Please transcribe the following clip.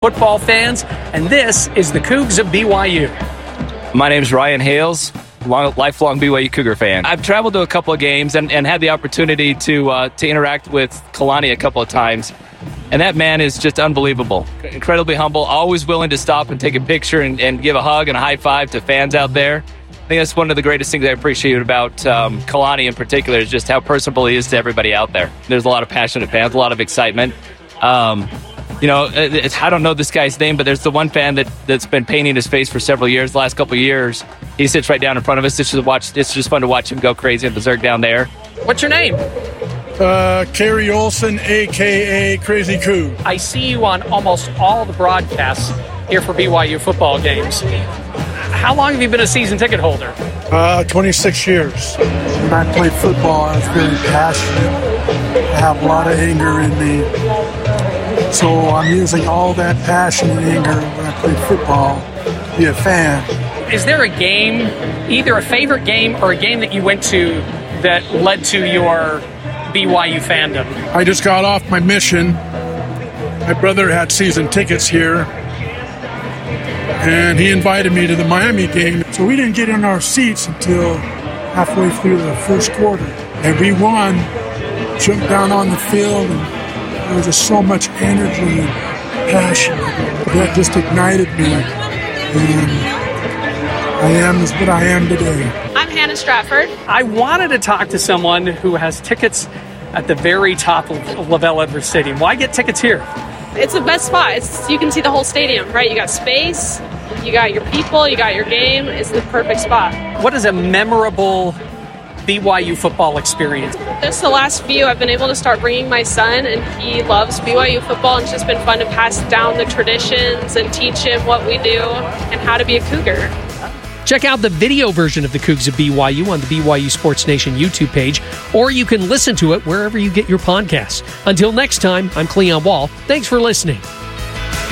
football fans, and this is the Cougs of BYU. My name's Ryan Hales, lifelong BYU Cougar fan. I've traveled to a couple of games and had the opportunity to interact with Kalani a couple of times. And that man is just unbelievable. Incredibly humble, always willing to stop and take a picture and give a hug and a high five to fans out there. I think that's one of the greatest things I appreciate about Kalani in particular is just how personable he is to everybody out there. There's a lot of passionate fans, a lot of excitement. I don't know this guy's name, but there's the one fan that's been painting his face for several years, the last couple of years. He sits right down in front of us. It's just fun to watch him go crazy and berserk down there. What's your name? Kerry Olson, a.k.a. Crazy Coug. I see you on almost all the broadcasts here for BYU football games. How long have you been a season ticket holder? 26 years. When I played football, I was very passionate. I have a lot of anger in me. So I'm using all that passion and anger when I play football to be a fan. Is there a game, either a favorite game or a game that you went to that led to your BYU fandom? I just got off my mission. My brother had season tickets here, and he invited me to the Miami game. So we didn't get in our seats until halfway through the first quarter. And we won, jumped down on the field, and there was just so much energy and passion that just ignited me. And I am what I am today. I'm Hannah Stratford. I wanted to talk to someone who has tickets at the very top of LaVell Edwards Stadium. Why get tickets here? It's the best spot. You can see the whole stadium, right? You got space, you got your people, you got your game. It's the perfect spot. What is a memorable BYU football experience? Just the last few, I've been able to start bringing my son, and he loves BYU football, and it's just been fun to pass down the traditions and teach him what we do and how to be a Cougar. Check out the video version of the Cougs of BYU on the BYU Sports Nation YouTube page, or you can listen to it wherever you get your podcasts. Until next time, I'm Cleon Wall. Thanks for listening.